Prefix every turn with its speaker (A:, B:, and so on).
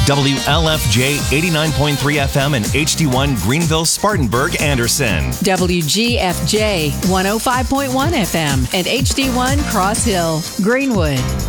A: WLFJ 89.3 FM and HD1 Greenville, Spartanburg, Anderson.
B: WGFJ 105.1 FM and HD1 Cross Hill, Greenwood.